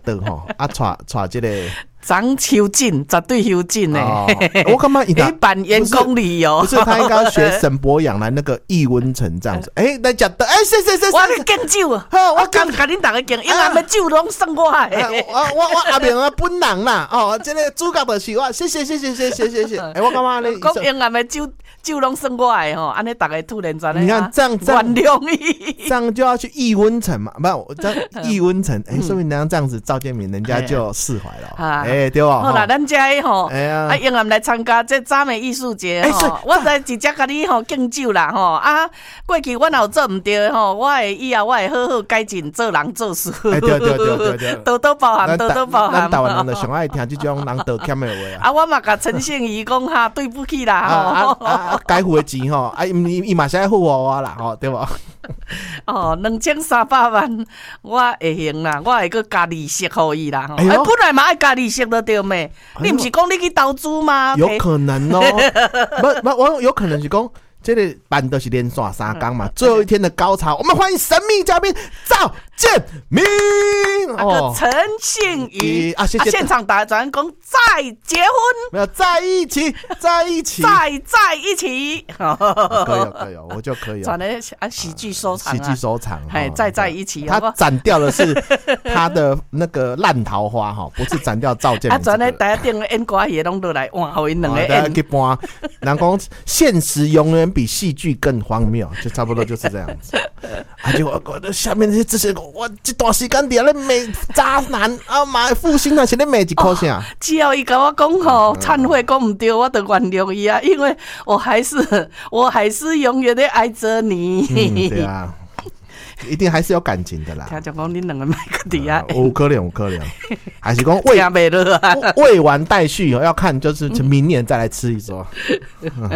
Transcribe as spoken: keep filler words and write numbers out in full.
倒吼，啊，带带这个。 长修进，绝对修进呢。 我干嘛一般员工旅游？ 不是，他应该要学沈伯洋来那个易温城这样子。哎，来讲的，哎，是是是， 我咧敬酒，我刚甲恁大家敬，因为的酒拢送我的。 我我我阿明啊本人啦，哦，这个主角就是我，谢谢谢谢谢谢谢谢。哎，我干嘛咧？ 讲永远的酒酒拢送我的吼，安尼大家突然间你看这样这样原谅伊， 这样就要去易温城嘛？不，这易温城，哎，说明人家这样子，赵建民人家就释怀了。哎，对吧？ 好啦，咱这吼， 哎呀， 啊，永远来参加这早美艺术节吼，我在直接甲你吼敬酒啦吼啊！过去我若做唔对吼，我会以后我会好好改进做人做事。 哎，对对对对对， 多多包涵，多多包涵。 咱台湾人就上爱听这种人道歉的话啊。啊，我嘛甲陈信仪讲哈，对不起啦吼。 啊啊，该付的钱吼，啊，伊伊嘛是爱付我啦吼，对无？ 哦，两千三百万，我会行啦，我会佮加利息互伊啦。哎，本来嘛爱加利息的对咩？你不是讲你去投资吗？ 有可能哦，不不，我有可能是讲。这个班都是连续三天嘛，最后一天的高潮，我们欢迎神秘嘉宾赵建民哦，陈信宇啊，谢谢。 现场打转讲再结婚， 没有在一起，在一起， 再在一起， 可以可以，我就可以了。 转的啊，喜剧收场， 喜剧收场， 哎，再在一起。 他斩掉的是他的那个烂桃花哈，不是斩掉赵建民。 啊，转的大家订个演歌也拢都来哇，好因两个演。 一般人讲现实永远比戏剧更荒谬，就差不多就是这样子。啊，就我我下面那些这些，我这段时间底下咧骂渣男啊，妈负心啊，是咧骂一口啥？ 只要伊跟我讲吼，忏悔讲唔对，我就原谅伊啊，因为我还是我还是永远的爱着你。 嗯，对啊。一定还是有感情的啦。 听讲讲，你两个麦克底下， 有可能，有可能，还是讲未未完待续，要看就是明年再来吃一桌。